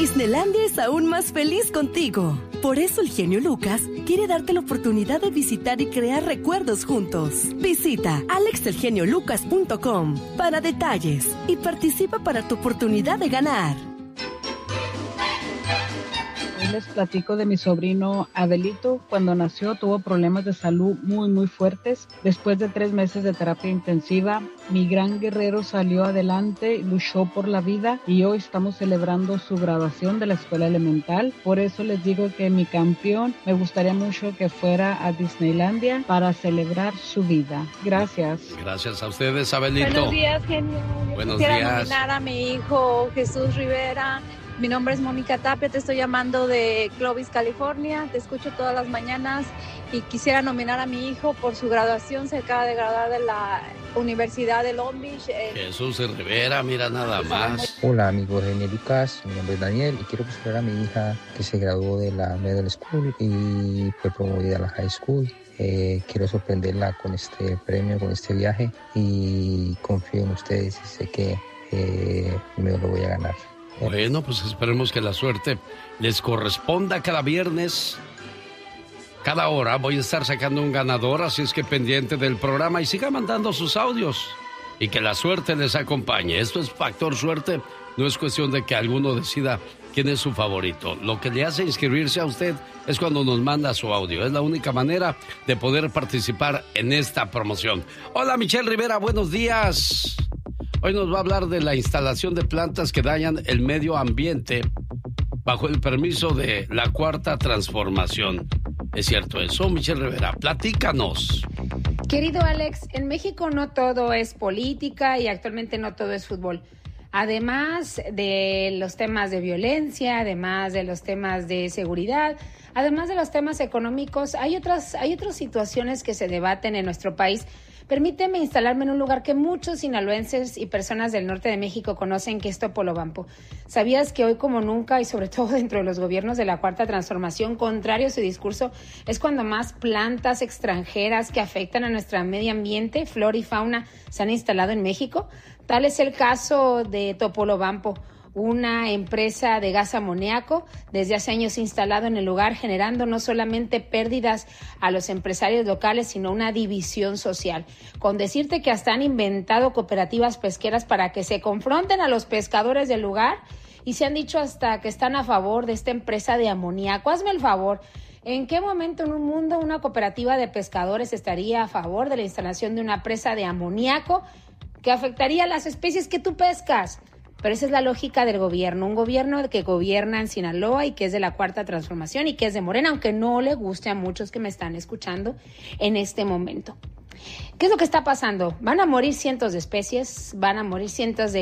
Disneylandia es aún más feliz contigo. Por eso el genio Lucas quiere darte la oportunidad de visitar y crear recuerdos juntos. Visita alexelgeniolucas.com para detalles y participa para tu oportunidad de ganar. Les platico de mi sobrino Abelito. Cuando nació tuvo problemas de salud muy fuertes. Después de 3 meses de terapia intensiva, mi gran guerrero salió adelante, luchó por la vida y hoy estamos celebrando su graduación de la escuela elemental. Por eso les digo que mi campeón me gustaría mucho que fuera a Disneylandia para celebrar su vida. Gracias. Gracias a ustedes, Abelito. Buenos días, genio. Buenos Quisiera días. nominar a mi hijo Jesús Rivera. Mi nombre es Mónica Tapia, te estoy llamando de Clovis, California. Te escucho todas las mañanas y quisiera nominar a mi hijo por su graduación. Se acaba de graduar de la Universidad de Long Beach. Jesús Rivera, mira nada más. Hola, amigo Genio Lucas. Mi nombre es Daniel y quiero felicitar a mi hija que se graduó de la Middle School y fue promovida a la High School. Quiero sorprenderla con este premio, con este viaje y confío en ustedes y sé que me lo voy a ganar. Bueno, pues esperemos que la suerte les corresponda cada viernes. Cada hora voy a estar sacando un ganador, así es que pendiente del programa y siga mandando sus audios. Y que la suerte les acompañe. Esto es Factor Suerte, no es cuestión de que alguno decida quién es su favorito. Lo que le hace inscribirse a usted es cuando nos manda su audio. Es la única manera de poder participar en esta promoción. Hola, Michelle Rivera, buenos días. Hoy nos va a hablar de la instalación de plantas que dañan el medio ambiente bajo el permiso de la Cuarta Transformación. ¿Es cierto eso, Michelle Rivera? Platícanos. Querido Alex, en México no todo es política y actualmente no todo es fútbol. Además de los temas de violencia, además de los temas de seguridad, además de los temas económicos, hay otras situaciones que se debaten en nuestro país. Permíteme instalarme en un lugar que muchos sinaloenses y personas del norte de México conocen, que es Topolobampo. ¿Sabías que hoy como nunca, y sobre todo dentro de los gobiernos de la Cuarta Transformación, contrario a su discurso, es cuando más plantas extranjeras que afectan a nuestro medio ambiente, flora y fauna, se han instalado en México? Tal es el caso de Topolobampo, una empresa de gas amoníaco desde hace años instalado en el lugar, generando no solamente pérdidas a los empresarios locales, sino una división social. Con decirte que hasta han inventado cooperativas pesqueras para que se confronten a los pescadores del lugar y se han dicho hasta que están a favor de esta empresa de amoníaco. Hazme el favor. ¿En qué momento en un mundo una cooperativa de pescadores estaría a favor de la instalación de una presa de amoníaco que afectaría a las especies que tú pescas? Pero esa es la lógica del gobierno, un gobierno que gobierna en Sinaloa y que es de la Cuarta Transformación y que es de Morena, aunque no le guste a muchos que me están escuchando en este momento. ¿Qué es lo que está pasando? Van a morir cientos de especies, van a morir cientos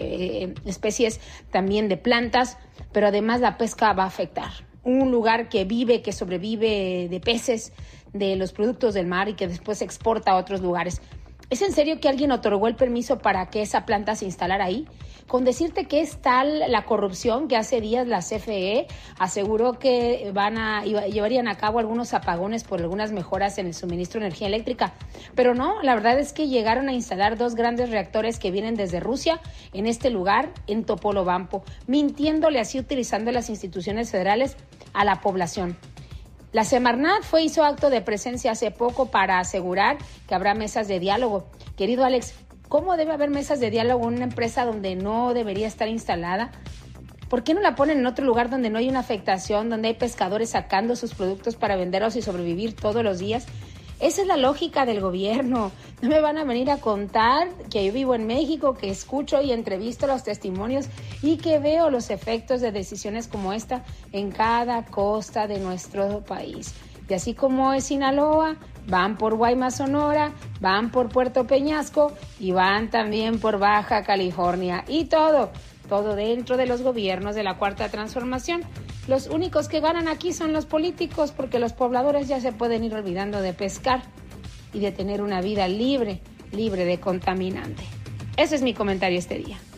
de especies también de plantas, pero además la pesca va a afectar. Un lugar que vive, que sobrevive de peces, de los productos del mar y que después se exporta a otros lugares. ¿Es en serio que alguien otorgó el permiso para que esa planta se instalara ahí? Con decirte que es tal la corrupción que hace días la CFE aseguró que llevarían a cabo algunos apagones por algunas mejoras en el suministro de energía eléctrica. Pero no, la verdad es que llegaron a instalar 2 grandes reactores que vienen desde Rusia en este lugar, en Topolobampo, mintiéndole así, utilizando las instituciones federales a la población. La Semarnat hizo acto de presencia hace poco para asegurar que habrá mesas de diálogo. Querido Alex, ¿cómo debe haber mesas de diálogo en una empresa donde no debería estar instalada? ¿Por qué no la ponen en otro lugar donde no hay una afectación, donde hay pescadores sacando sus productos para venderlos y sobrevivir todos los días? Esa es la lógica del gobierno. No me van a venir a contar que yo vivo en México, que escucho y entrevisto los testimonios y que veo los efectos de decisiones como esta en cada costa de nuestro país. Y así como es Sinaloa, van por Guaymas, Sonora, van por Puerto Peñasco y van también por Baja California. Y todo dentro de los gobiernos de la Cuarta Transformación. Los únicos que ganan aquí son los políticos, porque los pobladores ya se pueden ir olvidando de pescar y de tener una vida libre de contaminante. Ese es mi comentario este día.